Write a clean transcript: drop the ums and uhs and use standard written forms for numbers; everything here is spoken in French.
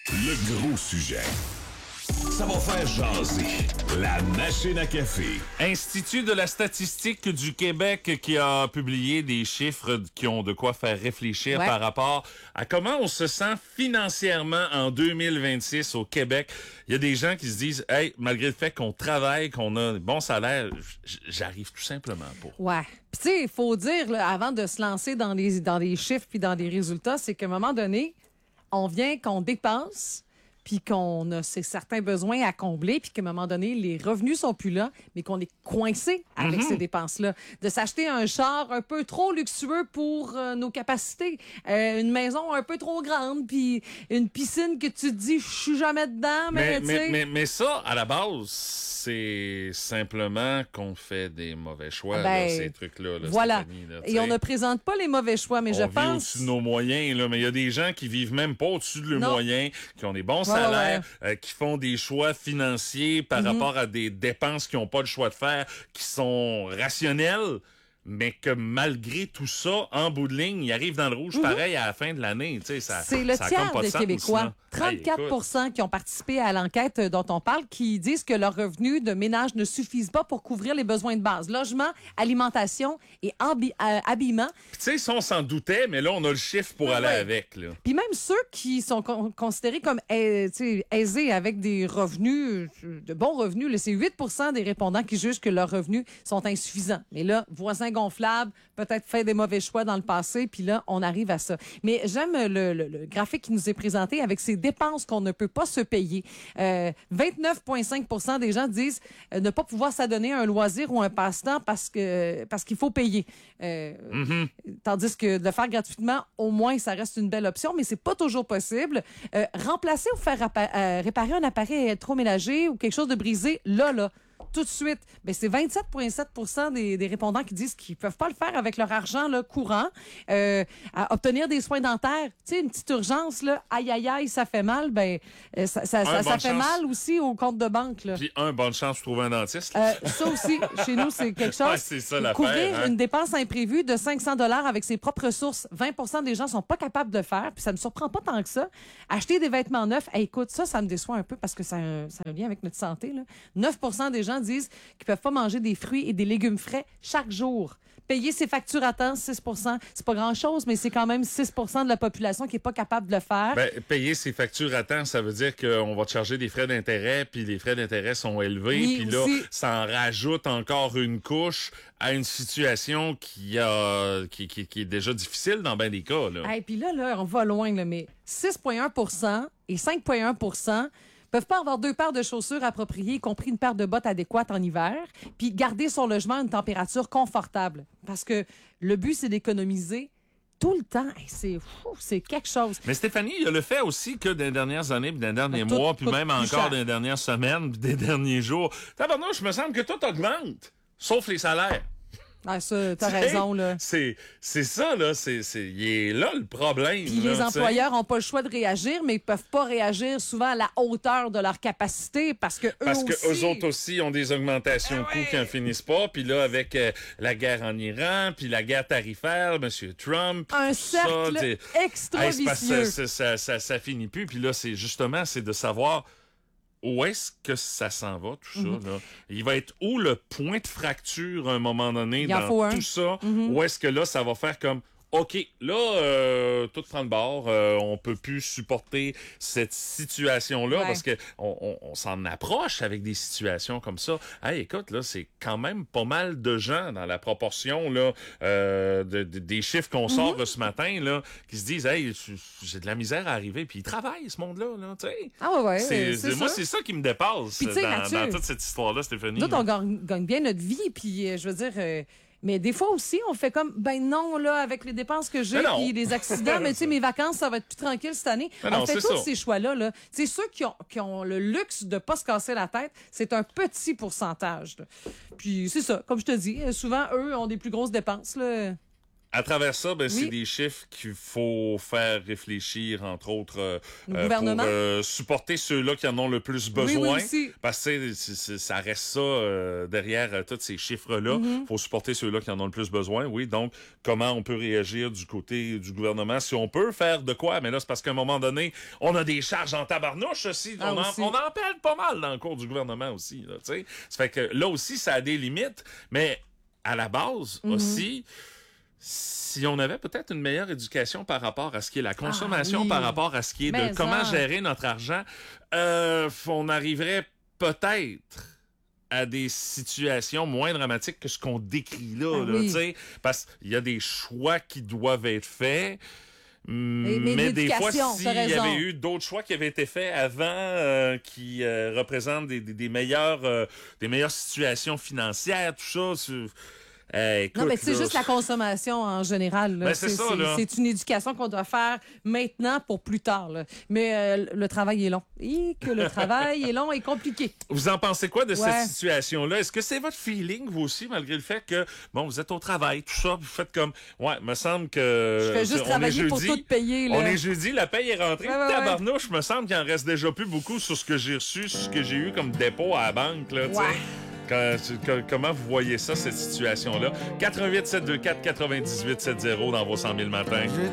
Le gros sujet. Ça va faire jaser. La machine à café. Institut de la statistique du Québec qui a publié des chiffres qui ont de quoi faire réfléchir par rapport à comment on se sent financièrement en 2026 au Québec. Il y a des gens qui se disent, hey, malgré le fait qu'on travaille, qu'on a un bon salaire, j'arrive tout simplement pas. Ouais. Puis tu sais, il faut dire, là, avant de se lancer dans les chiffres puis dans les résultats, c'est qu'à un moment donné, on vient qu'on dépense, puis qu'on a certains besoins à combler, puis qu'à un moment donné, les revenus sont plus là, mais qu'on est coincé avec ces dépenses-là. De s'acheter un char un peu trop luxueux pour nos capacités, une maison un peu trop grande, puis une piscine que tu te dis, je suis jamais dedans, mais ça, à la base, c'est simplement qu'on fait des mauvais choix, là, ces trucs-là. Là, voilà. Là, et on ne présente pas les mauvais choix, mais je pense... On vit au-dessus de nos moyens, là, mais il y a des gens qui vivent même pas au-dessus de leurs moyens, qui ont des bons salaires, qui font des choix financiers par rapport à des dépenses qu'ils n'ont pas le choix de faire, qui sont rationnelles, mais que malgré tout ça, en bout de ligne, ils arrivent dans le rouge pareil à la fin de l'année. Tu sais, c'est le tiers des Québécois, 34 qui ont participé à l'enquête dont on parle, qui disent que leurs revenus de ménage ne suffisent pas pour couvrir les besoins de base. Logement, alimentation et habillement. Tu sais, ça, on s'en doutait, mais là, on a le chiffre pour aller avec. Là. Puis même ceux qui sont considérés comme aisés avec des revenus, de bons revenus, là, c'est 8 des répondants qui jugent que leurs revenus sont insuffisants. Mais là, voisins gonflable, peut-être fait des mauvais choix dans le passé, puis là, on arrive à ça. Mais j'aime le graphique qui nous est présenté avec ces dépenses qu'on ne peut pas se payer. 29,5 des gens disent ne pas pouvoir s'adonner à un loisir ou un passe-temps parce qu'il faut payer. Tandis que de le faire gratuitement, au moins, ça reste une belle option, mais c'est pas toujours possible. Remplacer ou faire réparer un appareil électroménager ou quelque chose de brisé, là, tout de suite. Ben, c'est 27,7 des répondants qui disent qu'ils peuvent pas le faire avec leur argent là, courant. À obtenir des soins dentaires, tu sais, une petite urgence, là, aïe, ça fait mal, ben ça fait mal aussi au compte de banque. Là. Puis bonne chance pour trouver un dentiste. Ça aussi, chez nous, c'est quelque chose. Ouais, c'est ça l'affaire. Couvrir une dépense imprévue de 500 $ avec ses propres ressources, 20 des gens sont pas capables de le faire, puis ça me surprend pas tant que ça. Acheter des vêtements neufs, écoute, ça me déçoit un peu parce que ça a un lien avec notre santé. Là. 9 des gens disent qu'ils peuvent pas manger des fruits et des légumes frais chaque jour. Payer ses factures à temps, 6 c'est pas grand-chose, mais c'est quand même 6 de la population qui est pas capable de le faire. Ben, payer ses factures à temps, ça veut dire qu'on va te charger des frais d'intérêt, puis les frais d'intérêt sont élevés, puis là, ça en rajoute encore une couche à une situation qui est déjà difficile dans bien des cas. Là. Puis là, on va loin, là, mais 6,1 et 5,1 peuvent pas avoir 2 paires de chaussures appropriées, y compris une paire de bottes adéquates en hiver, puis garder son logement à une température confortable. Parce que le but, c'est d'économiser tout le temps. C'est quelque chose. Mais Stéphanie, il y a le fait aussi que dans les dernières années, puis dans les derniers mois, puis même encore dans les dernières semaines, puis des derniers jours, tabarnouche, je me semble que tout augmente, sauf les salaires. Ça, t'as raison, là. C'est ça, là. Il est là, le problème. Puis les employeurs ont pas le choix de réagir, mais ils peuvent pas réagir souvent à la hauteur de leur capacité parce que eux autres aussi ont des augmentations de coûts qui en finissent pas. Puis là, avec la guerre en Iran, puis la guerre tarifaire, M. Trump. Un cercle extra vicieux. Ça finit plus. Puis là, c'est de savoir où est-ce que ça s'en va, tout ça, là? Il va être où le point de fracture à un moment donné dans tout ça? Où est-ce que là, ça va faire comme OK, là, tout prend le bord. On peut plus supporter cette situation-là parce que on s'en approche avec des situations comme ça. Hey, écoute, là, c'est quand même pas mal de gens dans la proportion là des chiffres qu'on sort de ce matin là qui se disent hey, j'ai de la misère à arriver. Puis ils travaillent ce monde-là, là, tu sais. Ah ouais, moi, c'est ça qui me dépasse dans toute cette histoire-là, Stéphanie. Nous, on gagne bien notre vie, puis je veux dire. Mais des fois aussi, on fait comme, ben non, là, avec les dépenses que j'ai, puis les accidents, mais tu sais, mes vacances, ça va être plus tranquille cette année. On fait tous ces choix-là, là. Tu sais, ceux qui ont le luxe de pas se casser la tête, c'est un petit pourcentage, là. Puis c'est ça, comme je te dis, souvent, eux ont des plus grosses dépenses, là. À travers ça, c'est des chiffres qu'il faut faire réfléchir, entre autres, pour supporter ceux-là qui en ont le plus besoin. Oui, parce que ça reste ça derrière tous ces chiffres-là. Il faut supporter ceux-là qui en ont le plus besoin. Oui, donc comment on peut réagir du côté du gouvernement? Si on peut faire de quoi? Mais là, c'est parce qu'à un moment donné, on a des charges en tabarnouche aussi. On en perd pas mal dans le cours du gouvernement aussi. Là, ça fait que là aussi, ça a des limites. Mais à la base aussi... Si on avait peut-être une meilleure éducation par rapport à ce qui est la consommation, par rapport à ce qui est de comment gérer notre argent, on arriverait peut-être à des situations moins dramatiques que ce qu'on décrit là. Parce qu'il y a des choix qui doivent être faits. Mais des fois, s'il y avait eu d'autres choix qui avaient été faits avant qui représentent des meilleures situations financières, tout ça... écoute, non, mais c'est juste la consommation en général. Là. C'est une éducation qu'on doit faire maintenant pour plus tard. Là. Mais le travail est long. Et que le travail est long et compliqué. Vous en pensez quoi de cette situation-là? Est-ce que c'est votre feeling, vous aussi, malgré le fait que, vous êtes au travail, tout ça, vous faites comme, me semble que... Je fais juste travailler pour tout payer. Là. On est jeudi, la paye est rentrée. Tabarnouche, me semble qu'il en reste déjà plus beaucoup sur ce que j'ai reçu, sur ce que j'ai eu comme dépôt à la banque. Là, comment vous voyez ça, cette situation-là? 88 724 98 70 dans vos 100 000 matins.